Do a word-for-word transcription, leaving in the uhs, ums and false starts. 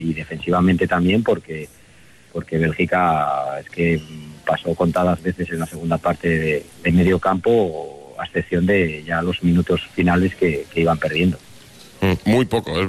y defensivamente también, porque porque Bélgica es que pasó contadas veces en la segunda parte de, de medio campo, a excepción de ya los minutos finales que, que iban perdiendo. Muy poco, es